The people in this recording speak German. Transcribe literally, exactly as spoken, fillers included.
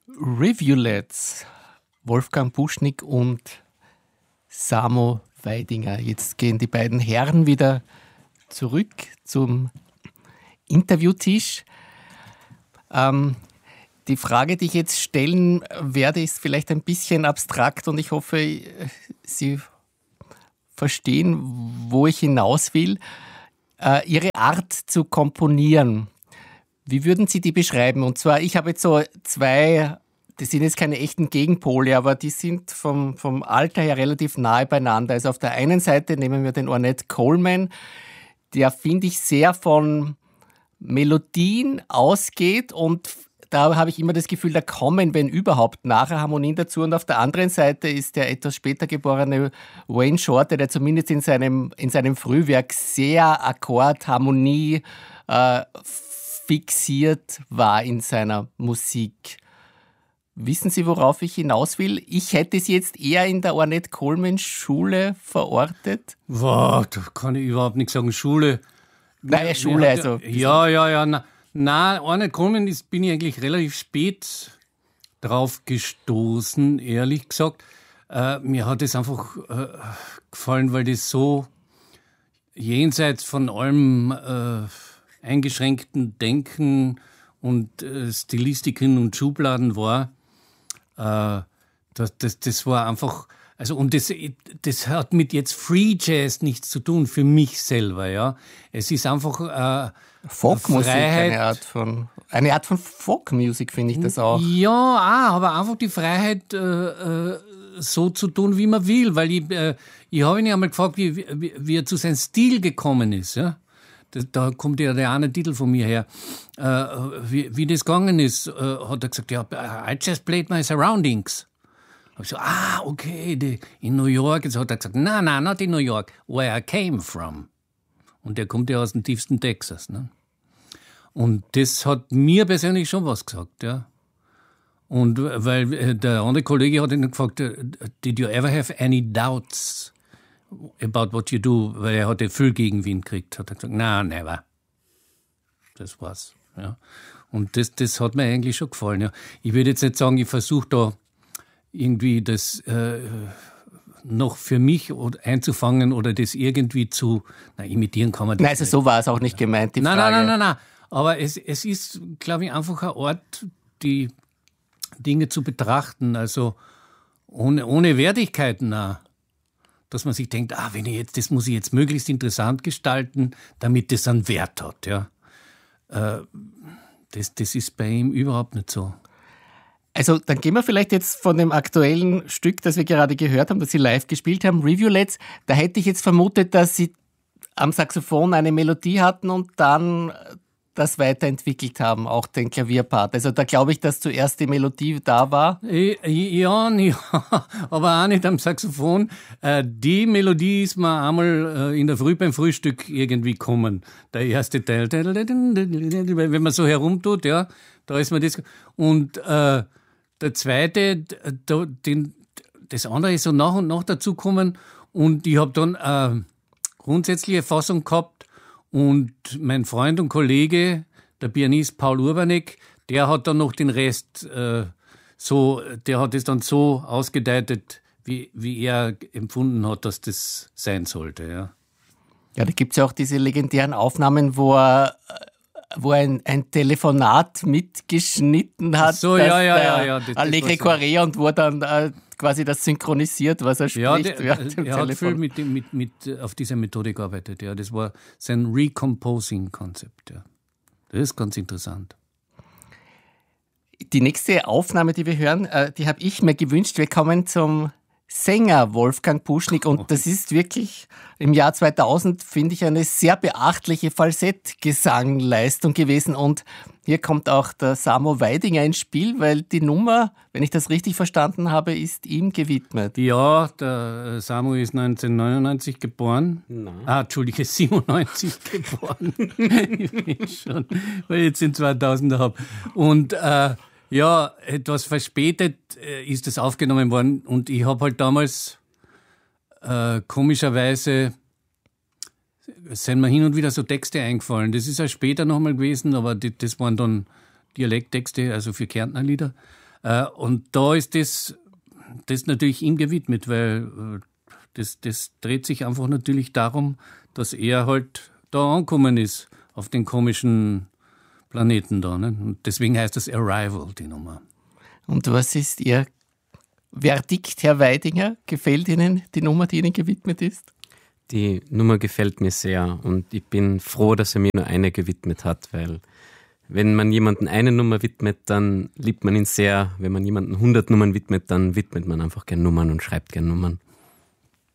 Rivulets, Wolfgang Buschnick und Samo Weidinger. Jetzt gehen die beiden Herren wieder zurück zum Interviewtisch. Ähm, die Frage, die ich jetzt stellen werde, ist vielleicht ein bisschen abstrakt und ich hoffe, Sie verstehen, wo ich hinaus will. Äh, Ihre Art zu komponieren, wie würden Sie die beschreiben? Und zwar, ich habe jetzt so zwei, das sind jetzt keine echten Gegenpole, aber die sind vom, vom Alter her relativ nahe beieinander. Also auf der einen Seite nehmen wir den Ornette Coleman, der, finde ich, sehr von Melodien ausgeht und da habe ich immer das Gefühl, da kommen, wenn überhaupt, nachher Harmonien dazu. Und auf der anderen Seite ist der etwas später geborene Wayne Shorter, der zumindest in seinem, in seinem Frühwerk sehr Akkord, Harmonie äh, fixiert war in seiner Musik. Wissen Sie, worauf ich hinaus will? Ich hätte Sie jetzt eher in der Ornette Coleman Schule verortet. Wow, da kann ich überhaupt nicht sagen. Schule. Nein, Schule, also. Ja, ja, ja. Na, na Ornette Coleman ist, bin ich eigentlich relativ spät drauf gestoßen, ehrlich gesagt. Äh, mir hat es einfach äh, gefallen, weil das so jenseits von allem äh, eingeschränkten Denken und äh, Stilistiken und Schubladen war. Äh, das, das, das war einfach, also und das, das hat mit jetzt Free Jazz nichts zu tun für mich selber, ja. Es ist einfach äh, Folkmusik, Freiheit. eine Art von eine Art von Folkmusik, finde ich das auch. Ja, auch, aber einfach die Freiheit, äh, äh, so zu tun, wie man will, weil ich, äh, ich habe ihn ja einmal gefragt, wie, wie, wie er zu seinem Stil gekommen ist, ja. Das, da kommt ja der eine Titel von mir her. Äh, wie, wie das gegangen ist, äh, hat er gesagt, ja, I just played my surroundings. Hab ich so, ah, okay, die, in New York. Jetzt hat er gesagt, no, no, not in New York, where I came from. Und der kommt ja aus dem tiefsten Texas, ne? Und das hat mir persönlich schon was gesagt, ja. Und weil der andere Kollege hat ihn gefragt, did you ever have any doubts about what you do? Weil er hatte viel Gegenwind gekriegt. Hat er gesagt, no, never. Das war's, ja. Und das, das hat mir eigentlich schon gefallen, ja. Ich würde jetzt nicht sagen, ich versuche da irgendwie das äh, noch für mich einzufangen oder das irgendwie zu, na, imitieren kann man das Nein, also nicht. so war es auch nicht gemeint, die nein, Frage. Nein, nein, nein, nein. Aber es, es ist, glaube ich, einfach ein Ort, die Dinge zu betrachten, also ohne, ohne Wertigkeiten auch. Dass man sich denkt, ah, wenn ich jetzt, das muss ich jetzt möglichst interessant gestalten, damit das einen Wert hat, ja. Äh, das, das ist bei ihm überhaupt nicht so. Also dann gehen wir vielleicht jetzt von dem aktuellen Stück, das wir gerade gehört haben, das Sie live gespielt haben, Rivulets. Da hätte ich jetzt vermutet, dass Sie am Saxophon eine Melodie hatten und dann das weiterentwickelt haben, auch den Klavierpart. Also da glaube ich, dass zuerst die Melodie da war. Ja, ja, aber auch nicht am Saxophon. Die Melodie ist mir einmal in der Früh beim Frühstück irgendwie gekommen. Der erste Teil, wenn man so herumtut, ja, da ist mir das. Und äh, der zweite, den, das andere ist so nach und nach dazugekommen und ich habe dann eine grundsätzliche Fassung gehabt. Und mein Freund und Kollege, der Pianist Paul Urbanek, der hat dann noch den Rest äh, so, der hat es dann so ausgedeutet, wie, wie er empfunden hat, dass das sein sollte, ja. Ja, da gibt es ja auch diese legendären Aufnahmen, wo er, wo er ein, ein Telefonat mitgeschnitten hat. So, ja, ja, ja, ja. Das, Allegre Correa und wo er dann äh, quasi das synchronisiert, was er spricht. Ja, der, während dem er Telefon. hat viel mit, dem, mit, mit auf dieser Methode gearbeitet, ja. Das war sein Recomposing-Konzept, ja. Das ist ganz interessant. Die nächste Aufnahme, die wir hören, äh, die habe ich mir gewünscht. Wir kommen zum Sänger Wolfgang Buschnick und das ist wirklich im Jahr zweitausend, finde ich, eine sehr beachtliche Falsettgesangleistung gewesen und hier kommt auch der Samo Weidinger ins Spiel, weil die Nummer, wenn ich das richtig verstanden habe, ist ihm gewidmet. Ja, der Samo ist neunzehnhundertneunundneunzig geboren. Nein. Ah, Entschuldige, siebenundneunzig geboren. Ich bin schon, weil ich jetzt den zweitausender habe. Und äh, ja, etwas verspätet äh, ist es aufgenommen worden und ich habe halt damals äh, komischerweise sind mir hin und wieder so Texte eingefallen. Das ist ja später nochmal gewesen, aber die, das waren dann Dialekttexte, also für Kärntner Lieder. Und da ist das, das natürlich ihm gewidmet, weil das, das dreht sich einfach natürlich darum, dass er halt da angekommen ist, auf den komischen Planeten da. Ne? Und deswegen heißt das Arrival, die Nummer. Und was ist Ihr Verdikt, Herr Weidinger? Gefällt Ihnen die Nummer, die Ihnen gewidmet ist? Die Nummer gefällt mir sehr und ich bin froh, dass er mir nur eine gewidmet hat, weil wenn man jemanden eine Nummer widmet, dann liebt man ihn sehr. Wenn man jemanden hundert Nummern widmet, dann widmet man einfach gern Nummern und schreibt gern Nummern.